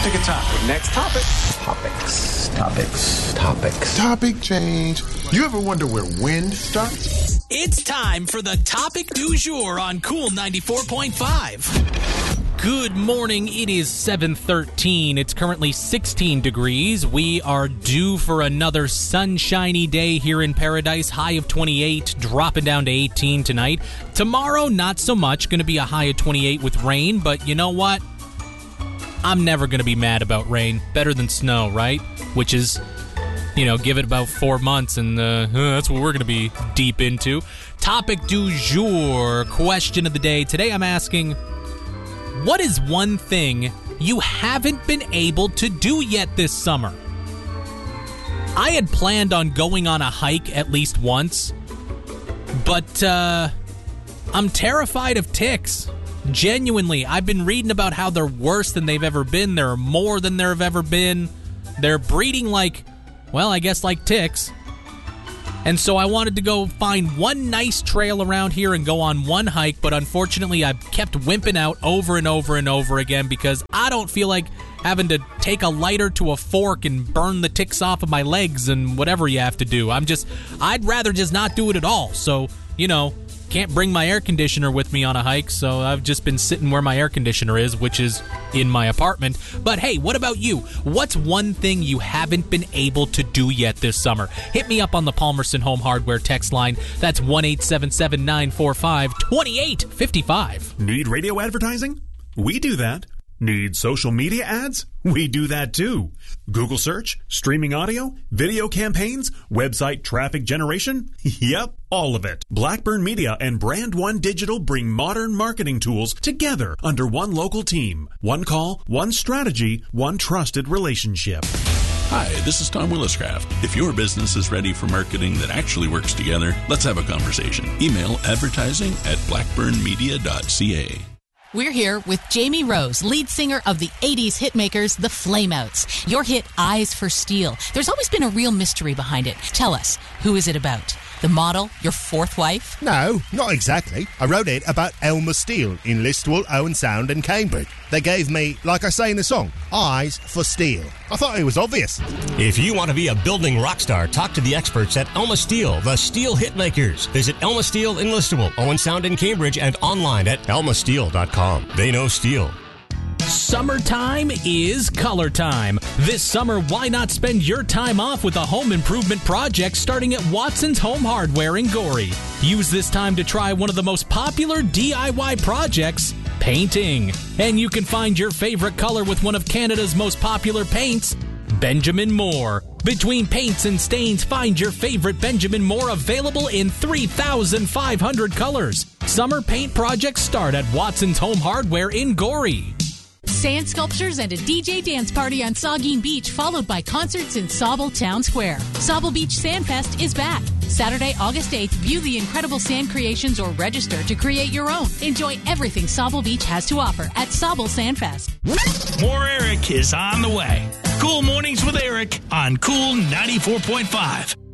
Pick a topic. Next topic. Topics. Topic change. You ever wonder where wind starts? It's time for the topic du jour on Cool 94.5. Good morning. It is 7:13. It's currently 16 degrees. We are due for another sunshiny day here in Paradise. High of 28, dropping down to 18 tonight. Tomorrow, not so much. Going to be a high of 28 with rain, but you know what? I'm never going to be mad about rain. Better than snow, right? Which is, give it about 4 months, and that's what we're going to be deep into. Topic du jour, question of the day. Today I'm asking, what is one thing you haven't been able to do yet this summer? I had planned on going on a hike at least once, but I'm terrified of ticks. Genuinely, I've been reading about how they're worse than they've ever been. There are more than there have ever been. They're breeding like ticks. And so I wanted to go find one nice trail around here and go on one hike, but unfortunately I've kept wimping out over and over and over again because I don't feel like having to take a lighter to a fork and burn the ticks off of my legs and whatever you have to do. I'd rather just not do it at all. So, can't bring my air conditioner with me on a hike, so I've just been sitting where my air conditioner is, which is in my apartment. But hey, what about you? What's one thing you haven't been able to do yet this summer? Hit me up on the Palmerston Home Hardware text line. That's 1-877-945-2855. Need radio advertising? We do that. Need social media ads? We do that too. Google search, streaming audio, video campaigns, website traffic generation? Yep, all of it. Blackburn Media and Brand One Digital bring modern marketing tools together under one local team. One call, one strategy, one trusted relationship. Hi, this is Tom Williscraft. If your business is ready for marketing that actually works together, let's have a conversation. Email advertising@blackburnmedia.ca. We're here with Jamie Rose, lead singer of the 80s hitmakers, the Flameouts. Your hit, Eyes for Steel. There's always been a real mystery behind it. Tell us, who is it about? The model? Your fourth wife? No, not exactly. I wrote it about Elmer Steele in Listowel, Owen Sound and Cambridge. They gave me, like I say in the song, Eyes for Steel. I thought it was obvious. If you want to be a building rock star, talk to the experts at Elma Steel, the Steel Hitmakers. Visit Elma Steel in Listowel, Owen Sound in Cambridge, and online at elmasteel.com. They know steel. Summertime is color time. This summer, why not spend your time off with a home improvement project starting at Watson's Home Hardware in Gorey? Use this time to try one of the most popular DIY projects, painting. And you can find your favorite color with one of Canada's most popular paints, Benjamin Moore. Between paints and stains, find your favorite Benjamin Moore available in 3,500 colors. Summer paint projects start at Watson's Home Hardware in Gorey. Sand sculptures and a DJ dance party on Saugeen Beach, followed by concerts in Sauble Town Square. Sauble Beach Sandfest is back. Saturday, August 8th, view the incredible sand creations or register to create your own. Enjoy everything Sauble Beach has to offer at Sauble Sandfest. More Eric is on the way. Cool Mornings with Eric on Cool 94.5.